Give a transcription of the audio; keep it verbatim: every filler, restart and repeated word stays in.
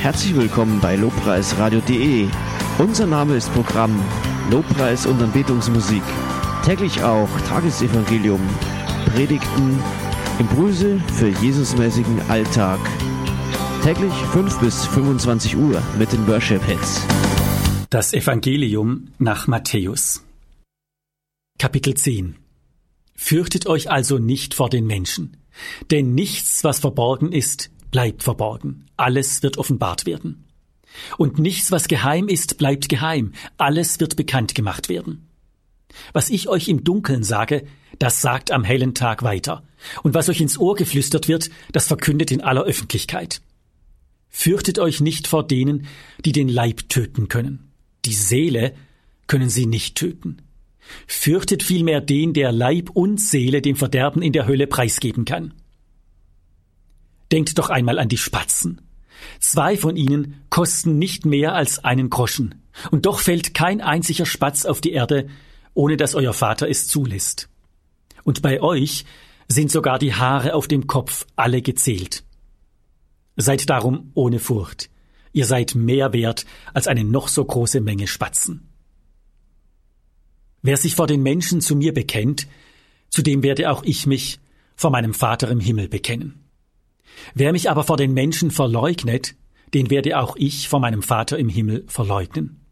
Herzlich willkommen bei lobpreisradio punkt de. Unser Name ist Programm Lobpreis und Anbetungsmusik. Täglich auch Tagesevangelium, Predigten, Impulse für Jesusmäßigen Alltag. Täglich fünf bis fünfundzwanzig Uhr mit den Worship Hits. Das Evangelium nach Matthäus. Kapitel zehn. Fürchtet euch also nicht vor den Menschen, denn nichts, was verborgen ist, bleibt verborgen. Alles wird offenbart werden. Und nichts, was geheim ist, bleibt geheim. Alles wird bekannt gemacht werden. Was ich euch im Dunkeln sage, das sagt am hellen Tag weiter. Und was euch ins Ohr geflüstert wird, das verkündet in aller Öffentlichkeit. Fürchtet euch nicht vor denen, die den Leib töten können. Die Seele können sie nicht töten. Fürchtet vielmehr den, der Leib und Seele dem Verderben in der Hölle preisgeben kann. Denkt doch einmal an die Spatzen. Zwei von ihnen kosten nicht mehr als einen Groschen. Und doch fällt kein einziger Spatz auf die Erde, ohne dass euer Vater es zulässt. Und bei euch sind sogar die Haare auf dem Kopf alle gezählt. Seid darum ohne Furcht. Ihr seid mehr wert als eine noch so große Menge Spatzen. Wer sich vor den Menschen zu mir bekennt, zu dem werde auch ich mich vor meinem Vater im Himmel bekennen. Wer mich aber vor den Menschen verleugnet, den werde auch ich vor meinem Vater im Himmel verleugnen.